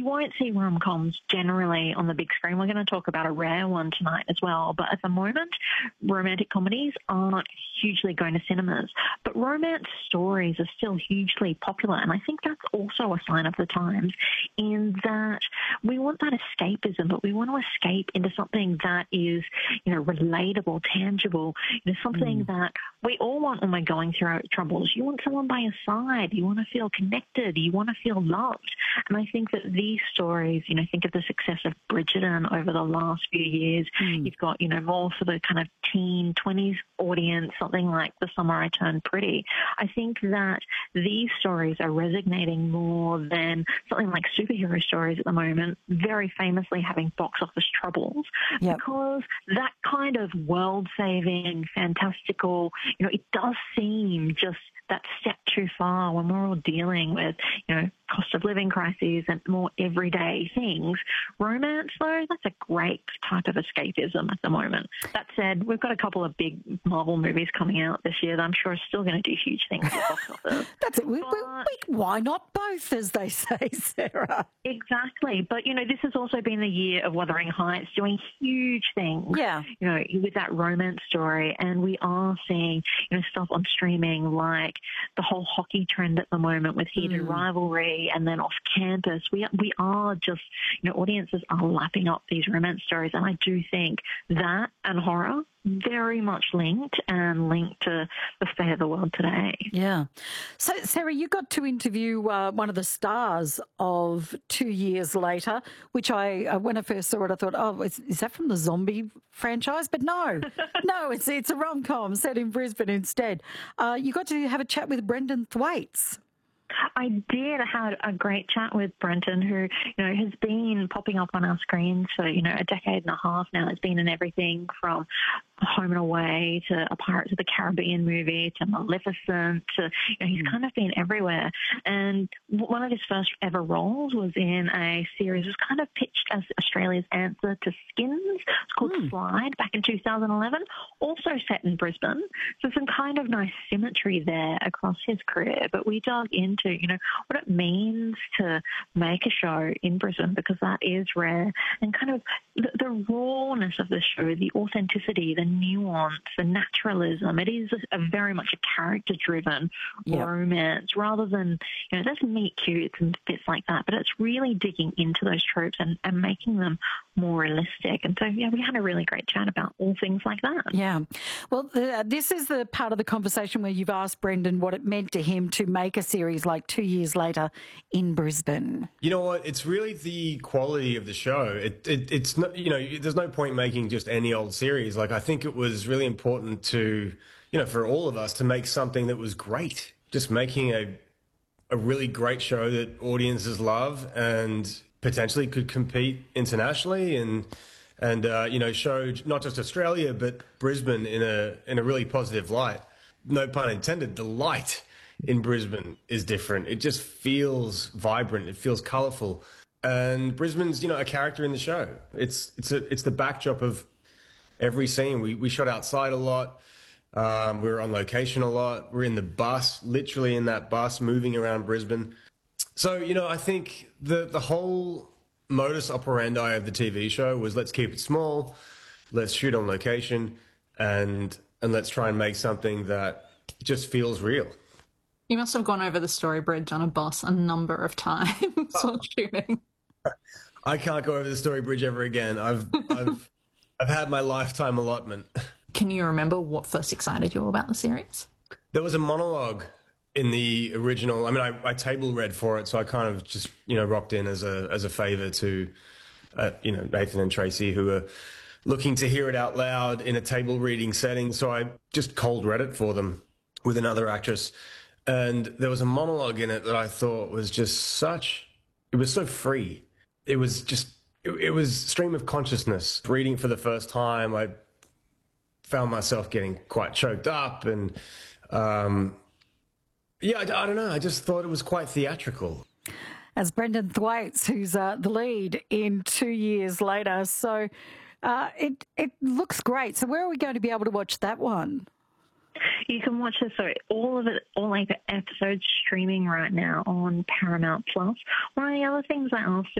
won't see rom-coms generally on the big screen. We're going to talk about a rare one tonight as well. But at the moment, romantic comedies aren't hugely going to cinemas. But romance stories are still hugely popular. And I think that's also a sign of the times in that we want that escapism, but we want to escape into something that is, relatable, tangible, something that we all want when we're going through our troubles. You want someone by your side. You want to feel connected. You want to feel loved. And I think that these stories, think of the success of Bridgerton over the last few years. You've got, more for the kind of teen 20s audience, something like The Summer I Turned Pretty. I think that these stories are resonating more than something like superhero stories at the moment, very famously having box office troubles, because that kind of world-saving, fantastical, it does seem just that step too far when we're all dealing with, cost of living crises and more everyday things. Romance, though, that's a great type of escapism at the moment. That said, we've got a couple of big Marvel movies coming out this year that I'm sure are still going to do huge things at the box office. That's it. Why not both, as they say, Sarah? Exactly. But, this has also been the year of Wuthering Heights doing huge things, with that romance story. And we are seeing, stuff on streaming like the whole hockey trend at the moment with heated rivalry and then off campus. We are just, audiences are lapping up these romance stories. And I do think that and horror very much linked to the state of the world today. Yeah. So, Sarah, you got to interview one of the stars of 2 Years Later, which when I first saw it, I thought, oh, is that from the zombie franchise? But no, it's a rom-com set in Brisbane instead. You got to have a chat with Brendan Thwaites. I did. I had a great chat with Brenton, who, has been popping up on our screens for, a decade and a half now. Has been in everything from Home and Away to a Pirates of the Caribbean movie to Maleficent to, he's kind of been everywhere. And one of his first ever roles was in a series, was kind of pitched as Australia's answer to Skins. It's called Slide, back in 2011, also set in Brisbane. So some kind of nice symmetry there across his career. But we dug into, what it means to make a show in Brisbane, because that is rare, and kind of the rawness of the show, the authenticity, the nuance, the naturalism. It is a very much a character-driven romance rather than, there's meet cutes and bits like that, but it's really digging into those tropes and making them more realistic. And so, we had a really great chat about all things like that. Yeah. Well, this is the part of the conversation where you've asked Brendan what it meant to him to make a series like 2 Years Later in Brisbane. You know what? It's really the quality of the show. It's not, there's no point making just any old series. Like, I think it was really important to, for all of us to make something that was great. Just making a really great show that audiences love and potentially could compete internationally and showed not just Australia but Brisbane in a really positive light. No pun intended. The light in Brisbane is different. It just feels vibrant. It feels colourful. And Brisbane's, a character in the show. It's the backdrop of every scene. We shot outside a lot. We were on location a lot. We're in the bus, literally in that bus, moving around Brisbane. So, I think the whole modus operandi of the TV show was, let's keep it small, let's shoot on location, and let's try and make something that just feels real. You must have gone over the Story Bridge on a bus a number of times while shooting. I can't go over the Story Bridge ever again. I've had my lifetime allotment. Can you remember what first excited you about the series? There was a monologue in the original. I mean, I table read for it, so I kind of just rocked in as a favour to Nathan and Tracy, who were looking to hear it out loud in a table reading setting. So I just cold read it for them with another actress. And there was a monologue in it that I thought was just it was so free. It was just, it was stream of consciousness. Reading for the first time, I found myself getting quite choked up. And I don't know. I just thought it was quite theatrical. As Brendan Thwaites, who's the lead in 2 Years Later. So it looks great. So where are we going to be able to watch that one? You can watch this, all 8 episodes streaming right now on Paramount Plus. One of the other things I asked